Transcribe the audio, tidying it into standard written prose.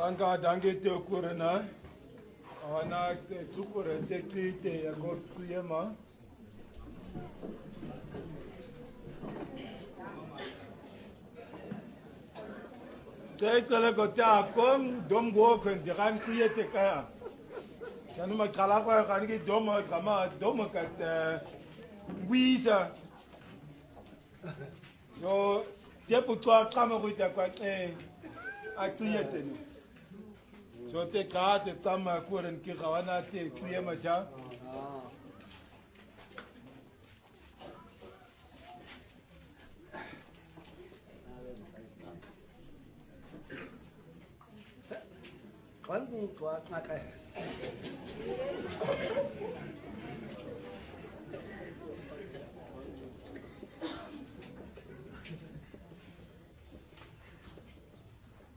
Danke te kurena. Ana te tsukure te te ya gotsiyema. Tele gota kom dom go kun de ran kriye te kaya. Tanu ma kala ko kan ki dom kama dom ka wisa. So te putwa kama ko te kwa atiyete. So te ka te tsama kuren ki gawana te tsiyema ja. Quando tu